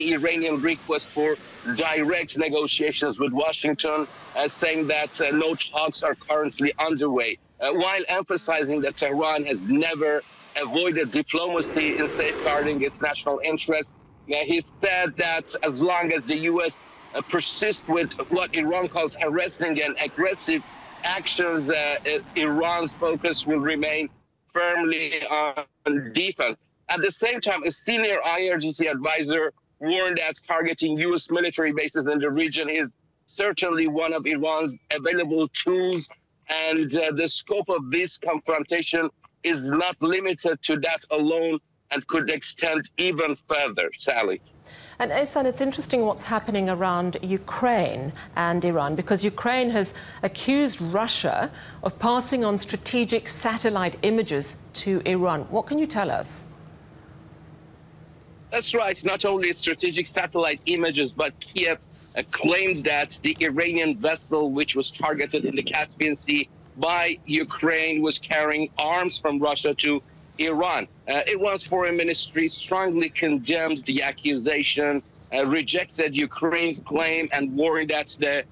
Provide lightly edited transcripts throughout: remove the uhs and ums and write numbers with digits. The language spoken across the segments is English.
Iranian request for direct negotiations with Washington, saying that no talks are currently underway, while emphasizing that Tehran has never avoided diplomacy in safeguarding its national interests. He said that as long as the U.S. Persists with what Iran calls harassing and aggressive actions, Iran's focus will remain firmly on defense. At the same time, a senior IRGC advisor warned that targeting U.S. military bases in the region is certainly one of Iran's available tools, and the scope of this confrontation is not limited to that alone and could extend even further. Sally. And Ehsan, it's interesting what's happening around Ukraine and Iran, because Ukraine has accused Russia of passing on strategic satellite images to Iran. What can you tell us? That's right. Not only strategic satellite images, but Kiev claimed that the Iranian vessel, which was targeted in the Caspian Sea by Ukraine, was carrying arms from Russia to Iran. Iran's foreign ministry strongly condemned the accusation, rejected Ukraine's claim, and warned that the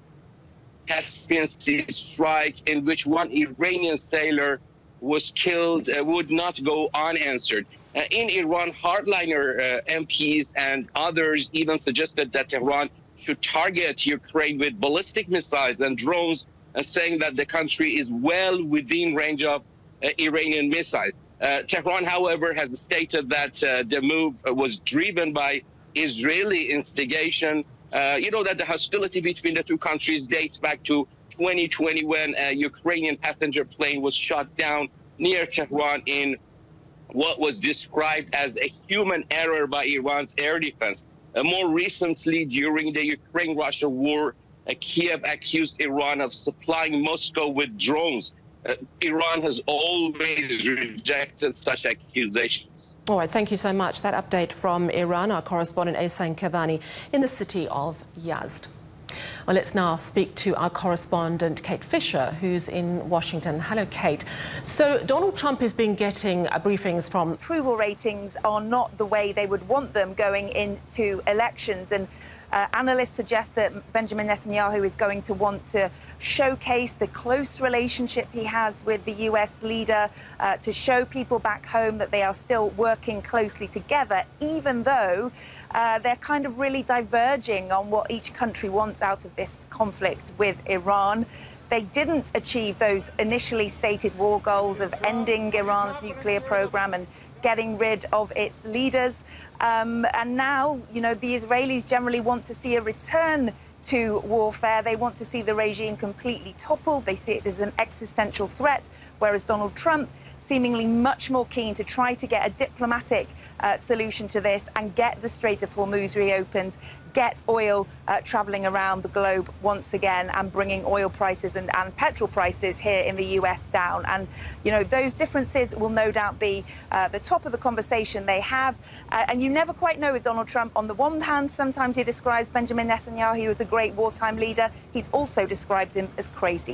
Caspian Sea strike in which one Iranian sailor was killed would not go unanswered. In Iran, hardliner MPs and others even suggested that Tehran should target Ukraine with ballistic missiles and drones, saying that the country is well within range of Iranian missiles. Tehran, however, has stated that the move was driven by Israeli instigation. You know that the hostility between the two countries dates back to 2020 when a Ukrainian passenger plane was shot down near Tehran in what was described as a human error by Iran's air defense. More recently, during the Ukraine-Russia war, Kiev accused Iran of supplying Moscow with drones. Iran has always rejected such accusations. All right, thank you so much. That update from Iran, our correspondent Ehsan Kavani in the city of Yazd. Well, let's now speak to our correspondent Kate Fisher, who's in Washington. Hello, Kate. So Donald Trump has been getting briefings from... Approval ratings are not the way they would want them going into elections, and analysts suggest that Benjamin Netanyahu is going to want to showcase the close relationship he has with the U.S. leader, to show people back home that they are still working closely together, even though they're kind of really diverging on what each country wants out of this conflict with Iran. They didn't achieve those initially stated war goals of ending Iran's nuclear program and getting rid of its leaders. And now, you know, the Israelis generally want to see a return to warfare. They want to see the regime completely toppled. They see it as an existential threat, whereas Donald Trump seemingly much more keen to try to get a diplomatic solution to this and get the Strait of Hormuz reopened, get oil traveling around the globe once again, and bringing oil prices and petrol prices here in the US down. And, you know, those differences will no doubt be the top of the conversation they have. And you never quite know with Donald Trump. On the one hand, sometimes he describes Benjamin Netanyahu as a great wartime leader. He's also described him as crazy.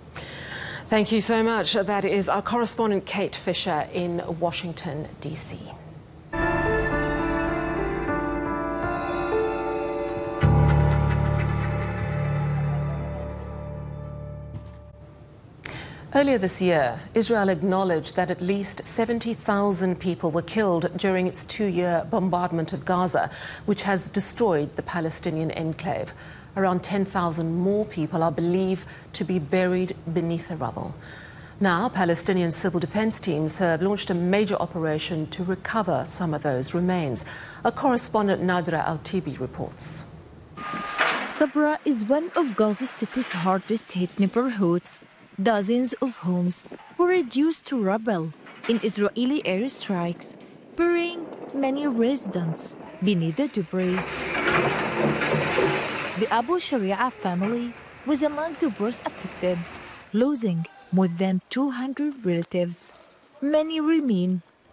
Thank you so much. That is our correspondent Kate Fisher in Washington, D.C. Earlier this year, Israel acknowledged that at least 70,000 people were killed during its 2-year bombardment of Gaza, which has destroyed the Palestinian enclave. Around 10,000 more people are believed to be buried beneath the rubble. Now, Palestinian civil defense teams have launched a major operation to recover some of those remains. Our correspondent Nadra Al-Tibi reports. Sabra is one of Gaza City's hardest hit neighborhoods. Dozens of homes were reduced to rubble in Israeli airstrikes, burying many residents beneath the debris. The Abu Sharia family was among the worst affected, losing more than 200 relatives. Many remain